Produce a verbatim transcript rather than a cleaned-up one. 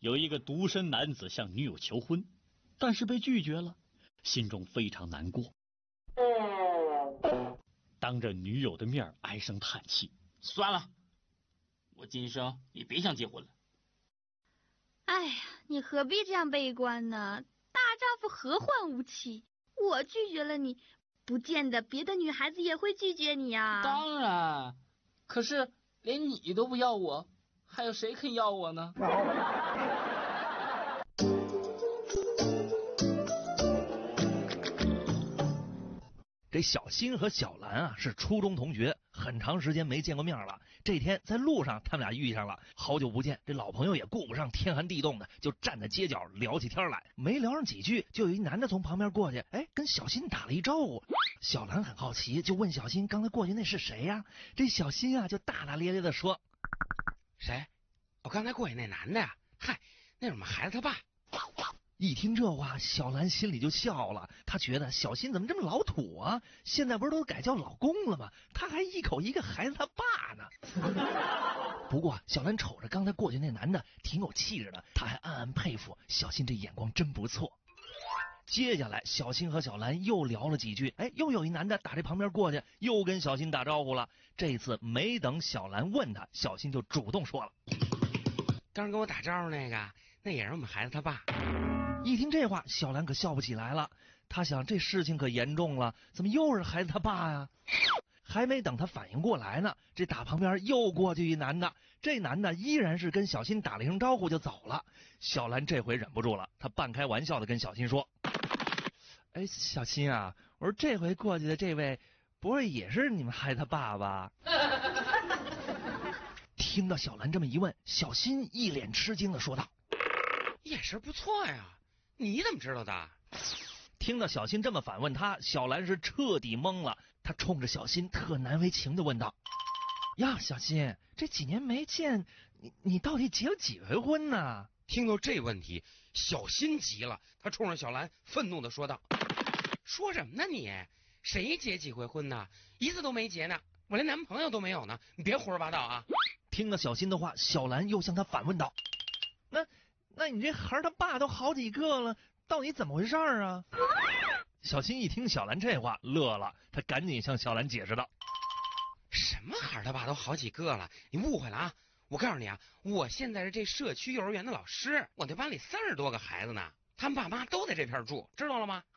有一个独身男子向女友求婚，但是被拒绝了，心中非常难过，当着女友的面唉声叹气：“ 算了，我今生也别想结婚了。” 哎呀，你何必这样悲观呢？大丈夫何患无妻？我拒绝了你，不见得别的女孩子也会拒绝你啊。 当然，可是连你都不要我，还有谁肯要我呢？ 这小新和小兰啊是初中同学，很长时间没见过面了。这天在路上他们俩遇上了，好久不见，这老朋友也顾不上天寒地冻的，就站在街角聊起天来。没聊上几句，就有一男的从旁边过去，哎，跟小新打了一招呼。小兰很好奇，就问小新刚才过去那是谁呀？这小新啊就大大咧咧的说：“ 谁？我刚才过去那男的呀？嗨，那是我们孩子他爸。” 一听这话，小兰心里就笑了。她觉得小新怎么这么老土啊？现在不是都改叫老公了吗？他还一口一个孩子他爸呢。不过小兰瞅着刚才过去那男的挺有气质的，她还暗暗佩服小新这眼光真不错。接下来小新和小兰又聊了几句，哎，又有一男的打这旁边过去，又跟小新打招呼了。这次没等小兰问他，小新就主动说了：“ 刚跟我打招呼那个，那也是我们孩子他爸。” 一听这话，小兰可笑不起来了。她想，这事情可严重了，怎么又是孩子他爸呀？还没等她反应过来呢，这打旁边又过去一男的，这男的依然是跟小新打了一声招呼就走了。小兰这回忍不住了，她半开玩笑的跟小新说：“哎，小新啊，我说这回过去的这位，不会也是你们孩子他爸吧？”听到小兰这么一问，小新一脸吃惊的说道：“ 眼神不错呀，你怎么知道的？” 听到小新这么反问他，小兰是彻底懵了。她冲着小新特难为情的问道：“呀，小新，这几年没见，你你到底结了几回婚呢？” 听到这问题，小新急了，他冲着小兰愤怒的说道：“说什么呢你？谁结几回婚呢？一次都没结呢，我连男朋友都没有呢，你别胡说八道啊！” 听到小新的话，小兰又向他反问道：“那那你这孩儿他爸都好几个了，到底怎么回事啊？”小新一听小兰这话乐了，他赶紧向小兰解释道：“ 什么孩儿他爸都好几个了，你误会了啊！我告诉你啊，我现在是这社区幼儿园的老师，我那班里三十多个孩子呢，他们爸妈都在这片住，知道了吗？”